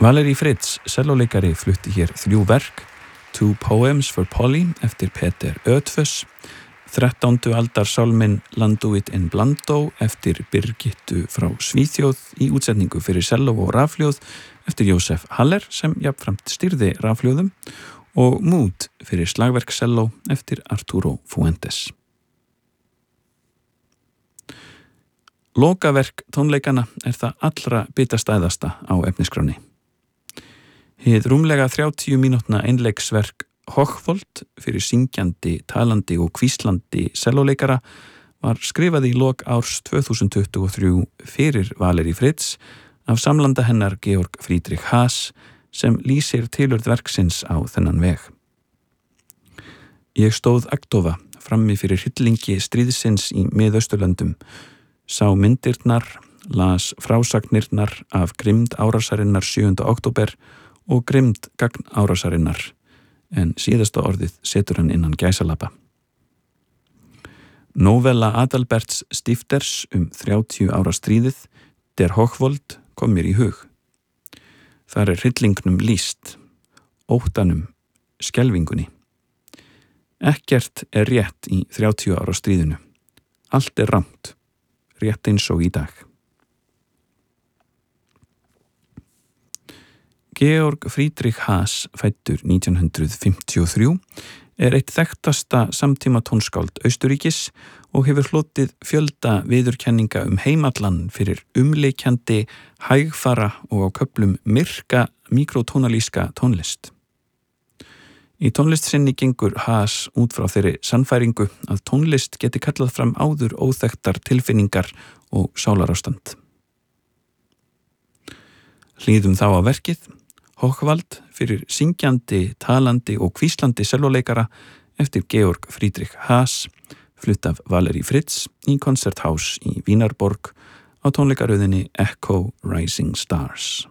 Valerie Fritz, sellóleikari, flutti hér 3 verk, Two Poems for Polly eftir Peter Ötvös, 13. aldar sálminn Landuit in Blandó eftir Birgittu frá Svíþjóð í útsetningu fyrir selló og rafhljóð eftir Jósef Haller sem jafnframt stýrði rafhljóðum og Mood fyrir slagverk selló eftir Arturo Fuentes. Lokaverk tónleikana það allra bitastæðasta á efniskránni. Hið rúmlega 30 mínútna einleiksverk Hochvold fyrir syngjandi, talandi og hvíslandi sellóleikara var skrifað í lok árs 2023 fyrir Valerie Fritz af samlanda hennar Georg Friedrich Haas sem lýsir tilurð verksins á þennan veg. Ég stóð agndofa frammi fyrir hryllingi stríðsins í Miðausturlöndum, sá myndirnar, las frásagnirnar af grimmd árásarinnar 7. október og grimmd gagn árásarinnar, en síðasta orðið setur hann innan gæsalappa. Novella Adalberts Stifters 30 ára stríðið, Der Hochvold, kom mér í hug. Þar hryllingnum lýst, óttanum, skelfingunni. Ekkert rétt í 30 ára stríðinu. Allt rangt, rétt eins og í dag. Georg Friedrich Haas, fæddur 1953, eitt þekktasta samtíma tónskáld Austurríkis og hefur hlotið fjölda viðurkenninga heimallan fyrir umleikjandi, hægfara og á köflum myrka mikrotónalíska tónlist. Í tónlist sinni gengur Haas út frá þeirri sannfæringu að tónlist geti kallað fram áður óþekktar tilfinningar og sálarástand. Hlýðum þá á verkið Hochvold fyrir syngjandi, talandi og hvíslandi sellóleikara eftir Georg Friedrich Haas, flutt af Valerie Fritz í Konzerthaus í Vínarborg á tónleikaröðinni Echo Rising Stars.